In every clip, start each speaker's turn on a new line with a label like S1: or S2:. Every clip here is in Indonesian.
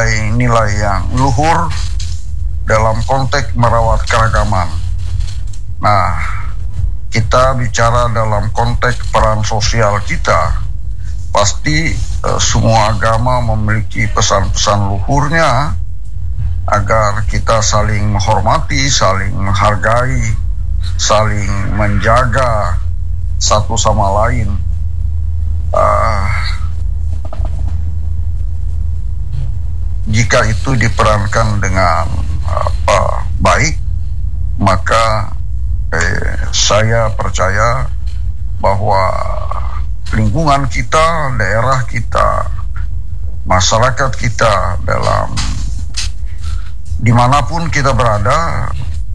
S1: nilai-nilai yang luhur dalam konteks merawat keragaman. Nah, kita bicara dalam konteks peran sosial kita, pasti semua agama memiliki pesan-pesan luhurnya agar kita saling menghormati, saling menghargai, saling menjaga satu sama lain. Jika itu diperankan dengan baik, maka saya percaya bahwa lingkungan kita, daerah kita, masyarakat kita dimanapun kita berada,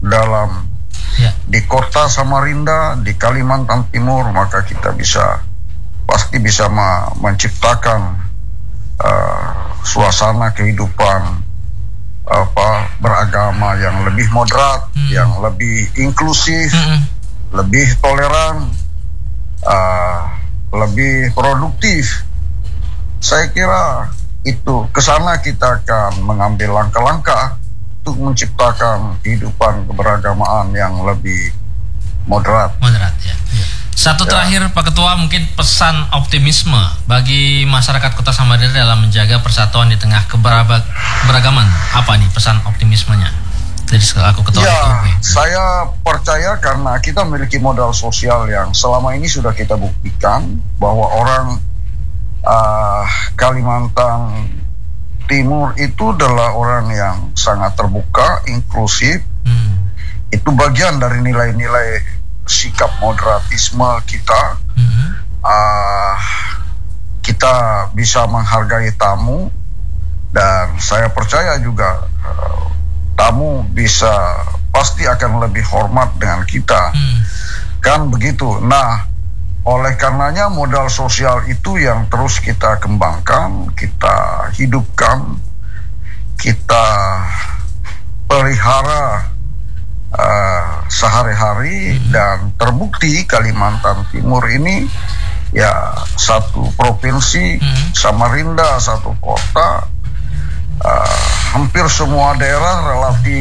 S1: di kota Samarinda, di Kalimantan Timur, maka kita pasti bisa menciptakan suasana kehidupan beragama yang lebih moderat, yang lebih inklusif, lebih toleran, lebih produktif. Saya kira itu kesana kita akan mengambil langkah-langkah untuk menciptakan kehidupan keberagamaan yang lebih moderat.
S2: Ya. Satu terakhir Pak Ketua, mungkin pesan optimisme bagi masyarakat Kota Samarinda dalam menjaga persatuan di tengah keberagaman. Apa nih pesan optimismenya dari selaku Ketua FKUP?
S1: Saya percaya karena kita memiliki modal sosial yang selama ini sudah kita buktikan bahwa orang Kalimantan Timur itu adalah orang yang sangat terbuka, inklusif. Itu bagian dari nilai-nilai sikap moderatisme kita. Kita bisa menghargai tamu, dan saya percaya juga tamu pasti akan lebih hormat dengan kita. Kan begitu. Nah, oleh karenanya modal sosial itu yang terus kita kembangkan, kita hidupkan, kita pelihara sehari-hari, dan terbukti Kalimantan Timur ini ya satu provinsi, Samarinda satu kota, hampir semua daerah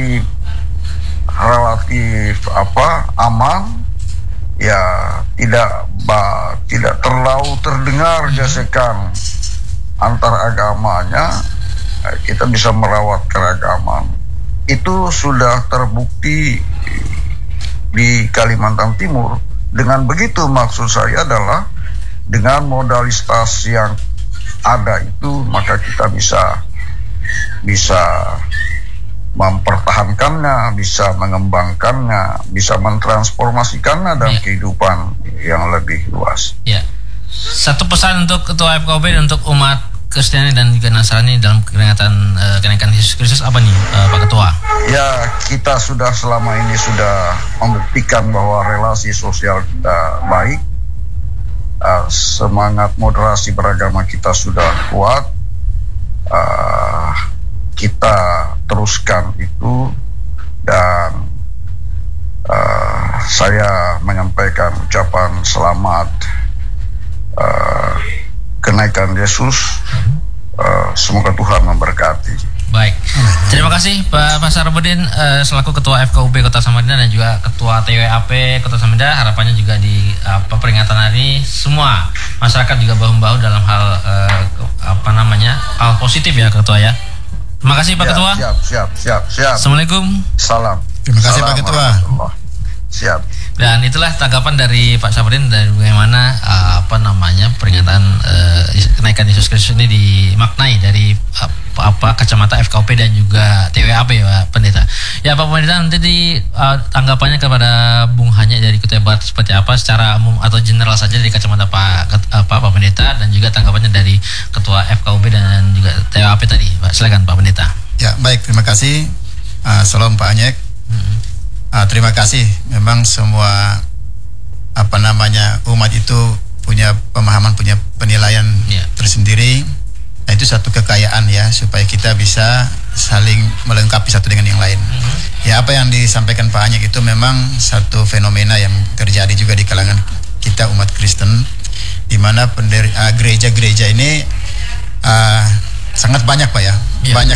S1: relatif aman, ya tidak terlalu terdengar gesekan antar agamanya. Kita bisa merawat keragaman. Itu sudah terbukti di Kalimantan Timur. Dengan begitu, maksud saya adalah dengan modalitas yang ada itu, maka kita bisa mempertahankannya, bisa mengembangkannya, bisa mentransformasikannya dalam kehidupan yang lebih luas.
S2: Ya. Satu pesan untuk Ketua FKUP dan untuk umat Kristiani dan juga Nasrani dalam kenaikan Yesus Kristus apa nih Pak Ketua?
S1: Ya, kita selama ini sudah membuktikan bahwa relasi sosial kita baik, semangat moderasi beragama kita sudah kuat. Kita teruskan itu, dan saya menyampaikan ucapan selamat kenaikan Yesus. Semoga Tuhan memberkati.
S2: Baik, terima kasih Pak Pasarudin selaku Ketua FKUP Kota Samarinda dan juga Ketua TWAP Kota Samarinda. Harapannya juga di peringatan hari ini semua masyarakat juga bahu-membahu dalam hal hal positif ya Ketua ya. Terima kasih Pak Ketua.
S1: Siap.
S2: Assalamualaikum.
S1: Salam.
S3: Terima kasih Pak Ketua.
S1: Siap.
S2: Dan itulah tanggapan dari Pak Syafrin dari bagaimana peringatan kenaikan Yesus Kristus ini dimaknai dari kacamata FKUP dan juga TWAP ya Pak Pendeta. Ya Pak Pendeta, nanti tanggapannya kepada Bung Hanya dari Kutai Barat seperti apa secara umum atau general saja dari kacamata Pak Pendeta, dan juga tanggapannya dari Ketua FKUP dan juga TWAP tadi. Pak, silakan Pak Pendeta.
S3: Ya baik, terima kasih. Salam Pak Anyek. Terima kasih. Memang semua umat itu punya pemahaman, punya penilaian tersendiri. Nah, itu satu kekayaan ya, supaya kita bisa saling melengkapi satu dengan yang lain. Ya, apa yang disampaikan Pak Anyek itu memang satu fenomena yang terjadi juga di kalangan kita umat Kristen, di mana gereja-gereja ini sangat banyak Pak ya. Banyak